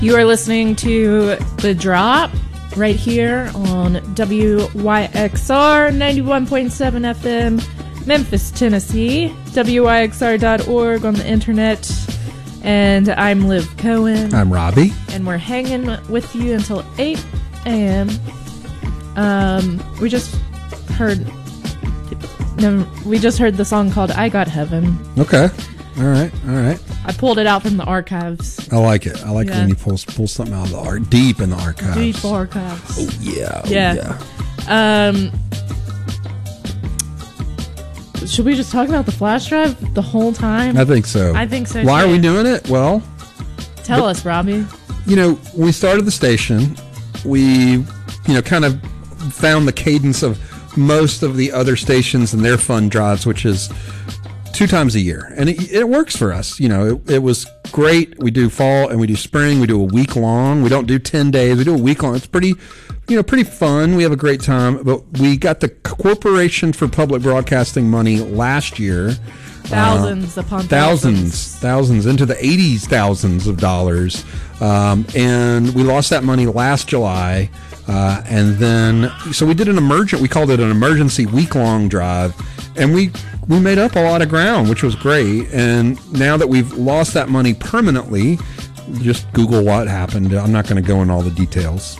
You are listening to The Drop right here on WYXR 91.7 FM, Memphis, Tennessee, WYXR.org on the internet. And I'm Liv Cohen. I'm Robbie. And we're hanging with you until 8 a.m. We just heard the song called I Got Heaven. Okay. All right. I pulled it out from the archives. I like it. I like it when you pull something out of the deep in the archives. Deep archives. Oh, yeah. Yeah. Should we just talk about the flash drive the whole time? I think so. Why are we doing it? Well, tell us, Robbie. When we started the station, we, kind of found the cadence of most of the other stations and their fund drives, which is 2 times a year, and it works for us. It was great. We do fall and we do spring. We do a week long. We don't do 10 days. We do a week long. It's pretty fun. We have a great time. But we got the Corporation for Public Broadcasting money last year. Thousands upon thousands into the 80s thousands of dollars, and we lost that money last July. And then, so we did we called it an emergency week-long drive, and we made up a lot of ground, which was great. And now that we've lost that money permanently, just Google what happened. I'm not going to go into all the details.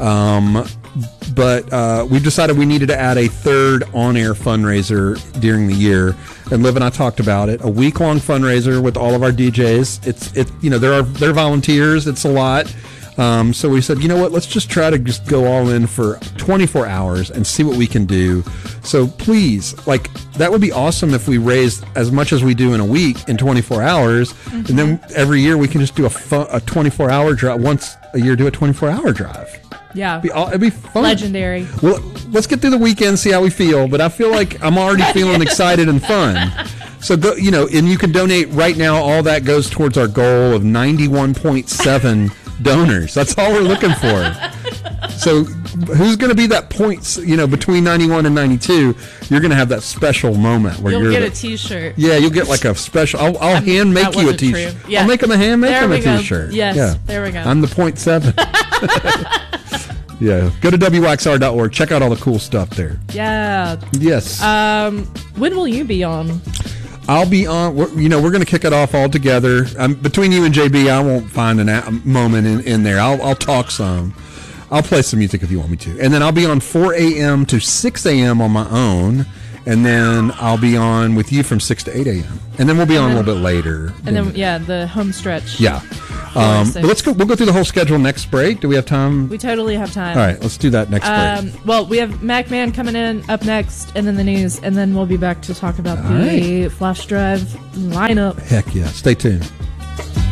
But we've decided we needed to add a third on-air fundraiser during the year. And Liv and I talked about it. A week-long fundraiser with all of our DJs. They're volunteers. It's a lot. So we said, let's just try to just go all in for 24 hours and see what we can do. So please, that would be awesome if we raised as much as we do in a week in 24 hours. Mm-hmm. And then every year we can just do a 24-hour drive. Once a year, do a 24-hour drive. Yeah. It'd be fun. Legendary. Well, let's get through the weekend, see how we feel. But I feel like I'm already feeling excited and fun. So, and you can donate right now. All that goes towards our goal of 91.7 donors. That's all we're looking for. So who's going to be that point, between 91 and 92? You're going to have that special moment where you'll get a t-shirt. Yeah, you'll get like a special. I'll hand make you a t-shirt. Yeah. I'll make them a t-shirt. Yes, yeah. There we go. I'm the 0.7. Yeah, go to WYXR.org. Check out all the cool stuff there. Yeah. Yes. When will you be on? I'll be on. We're going to kick it off all together. Between you and JB, I won't find a moment in there. I'll talk some. I'll play some music if you want me to. And then I'll be on 4 a.m. to 6 a.m. on my own. And then I'll be on with you from 6 to 8 a.m. And then we'll be on a little bit later. And then, the home stretch. Yeah. But we'll go through the whole schedule next break. Do we have time? We totally have time. All right, let's do that next break. Well, we have Mac Man coming in up next, and then the news, and then we'll be back to talk about the flash drive lineup. Heck yeah. Stay tuned.